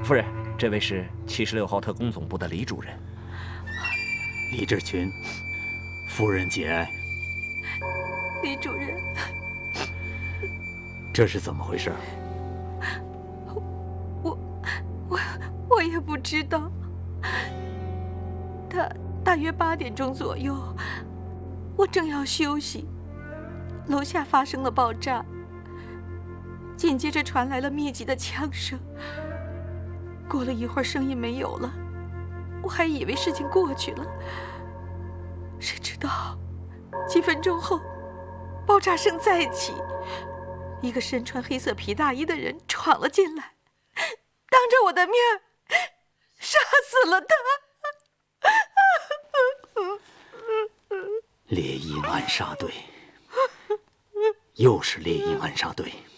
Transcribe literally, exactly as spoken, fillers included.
夫人，这位是七十六号特工总部的李主任。 李志群，夫人节哀。 李主任， 这是怎么回事？ 我我我也不知道。大大约八点钟左右，我正要休息，楼下发生了爆炸，紧接着传来了密集的枪声。过了一会儿，声音没有了，我还以为事情过去了，谁知道几分钟后，爆炸声再起，一个身穿黑色皮大衣的人闯了进来，当着我的面杀死了他。 猎鹰暗杀队，又是猎鹰暗杀队。